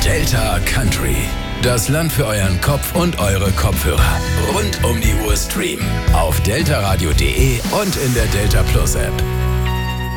Delta Country. Das Land für euren Kopf und eure Kopfhörer. Rund um die Uhr streamen. Auf deltaradio.de und in der Delta Plus App.